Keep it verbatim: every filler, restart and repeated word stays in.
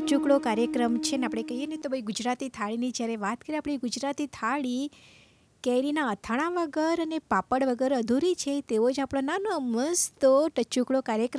ટચુકડો કાર્યક્રમ છે ને આપણે કહીએ ને તો ભાઈ ગુજરાતી થાળીની જ્યારે વાત કરીએ આપણી ગુજરાતી થાળી કેરીના અથાણા વગર અને પાપડ વગર અધૂરી છે તેવો જ આપણો નાનો મસ્ત ટચુકડો કાર્યક્રમ